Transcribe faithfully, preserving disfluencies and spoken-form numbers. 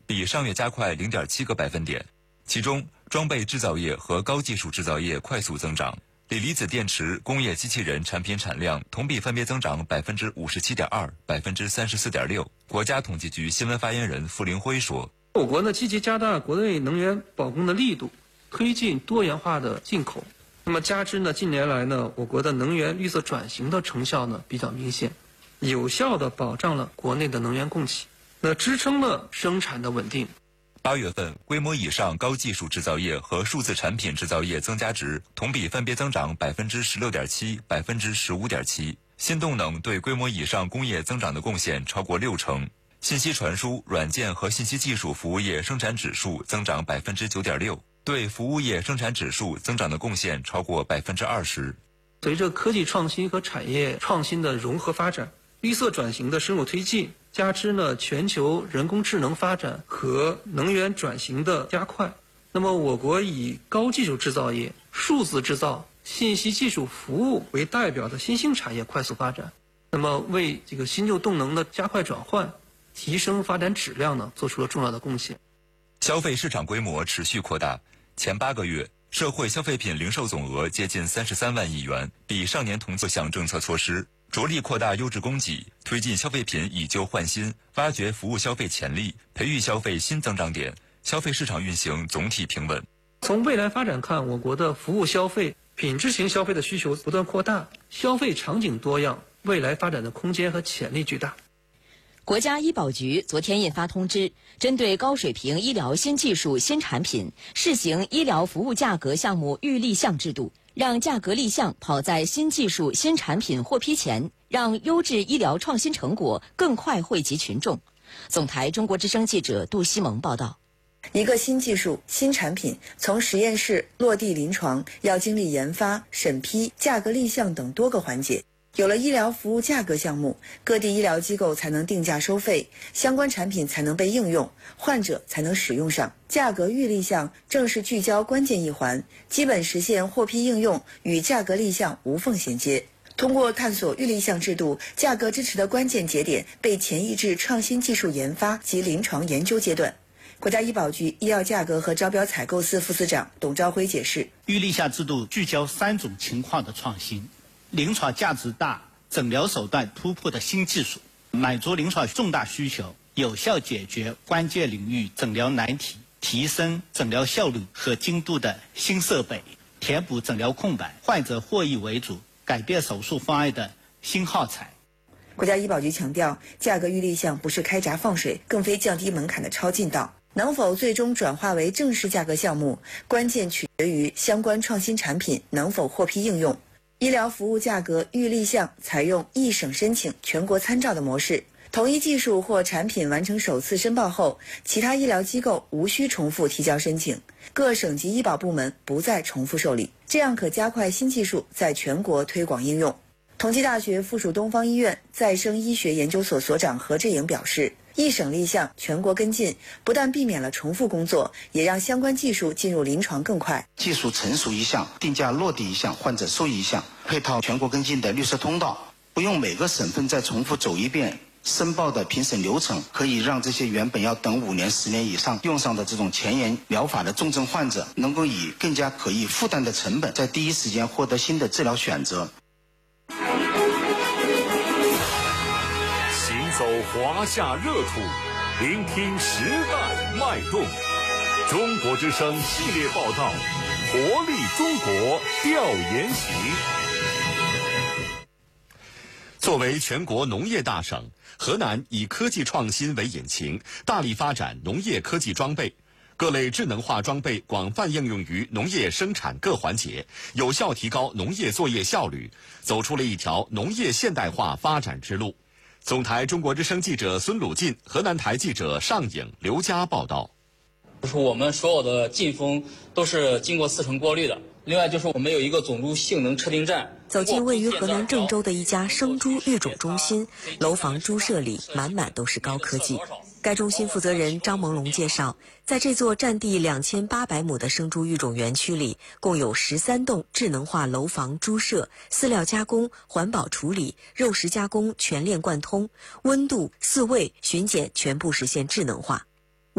比上月加快 零点七个百分点。其中，装备制造业和高技术制造业快速增长。锂离子电池、工业机器人产品产量同比分别增长 百分之五十七点二、百分之三十四点六。国家统计局新闻发言人傅林辉说：“ 我国呢积极加大国内能源保供的力度，推进多元化的进口。那么加之呢，近年来呢，我国的能源绿色转型的成效呢比较明显，有效地保障了国内的能源供给，那支撑了生产的稳定。” 八月份，规模以上高技术制造业和数字产品制造业增加值同比分别增长 百分之十六点七、百分之十五点七。新动能对规模以上工业增长的贡献超过六成。信息传输、软件和信息技术服务业生产指数增长 百分之九点六， 对服务业生产指数增长的贡献超过 百分之二十。 随着科技创新和产业创新的融合发展，绿色转型的深入推进，加之呢全球人工智能发展和能源转型的加快，那么我国以高技术制造业、数字制造、信息技术服务为代表的新兴产业快速发展，那么为这个新旧动能的加快转换、提升发展质量呢做出了重要的贡献。 消费市场规模持续扩大，前八个月社会消费品零售总额接近三十三万亿元，比上年同期项政策措施着力扩大优质供给，推进消费品以旧换新，挖掘服务消费潜力，培育消费新增长点，消费市场运行总体平稳。 从未来发展看，我国的服务消费、品质型消费的需求不断扩大，消费场景多样，未来发展的空间和潜力巨大。 国家医保局昨天印发通知，针对高水平医疗新技术新产品，试行医疗服务价格项目预立项制度，让价格立项跑在新技术新产品获批前，让优质医疗创新成果更快惠及群众。总台中国之声记者杜西蒙报道。 一个新技术、新产品从实验室落地临床，要经历研发、审批、价格立项等多个环节。有了医疗服务价格项目，各地医疗机构才能定价收费，相关产品才能被应用，患者才能使用上。价格预立项正是聚焦关键一环，基本实现获批应用与价格立项无缝衔接。通过探索预立项制度，价格支持的关键节点被前移至创新技术研发及临床研究阶段。国家医保局医药价格和招标采购司副司长董兆辉解释， 预立项制度聚焦三种情况的创新：临床价值大、诊疗手段突破的新技术，满足临床重大需求，有效解决关键领域诊疗难题，提升诊疗效率和精度的新设备，填补诊疗空白，患者获益为主，改变手术方案的新耗材。 国家医保局强调，价格预立项不是开闸放水，更非降低门槛的超近道。能否最终转化为正式价格项目，关键取决于相关创新产品能否获批应用。医疗服务价格预立项采用一省申请、全国参照的模式，同一技术或产品完成首次申报后，其他医疗机构无需重复提交申请，各省级医保部门不再重复受理，这样可加快新技术在全国推广应用。同济大学附属东方医院再生医学研究所所长何志颖表示，一省立项，全国跟进，不但避免了重复工作，也让相关技术进入临床更快。 技术成熟一项，定价落地一项，患者受益一项，配套全国跟进的绿色通道，不用每个省份再重复走一遍申报的评审流程，可以让这些原本要等五年、十年以上用上的这种前沿疗法的重症患者，能够以更加可以负担的成本，在第一时间获得新的治疗选择。 走华夏热土，聆听时代脉动。中国之声系列报道，活力中国调研行。作为全国农业大省，河南以科技创新为引擎，大力发展农业科技装备，各类智能化装备广泛应用于农业生产各环节，有效提高农业作业效率，走出了一条农业现代化发展之路。总台中国之声记者孙鲁进，河南台记者尚颖、刘佳报道。 就是我们所有的进风都是经过四层过滤的。另外就是我们有一个种猪性能测定站。 走进位于河南郑州的一家生猪育种中心，楼房猪舍里满满都是高科技。该中心负责人张萌龙介绍，在这座占地两千八百亩的生猪育种园区里，共有十三栋智能化楼房猪舍，饲料加工、环保处理、肉食加工全链贯通，温度、饲喂、巡检全部实现智能化。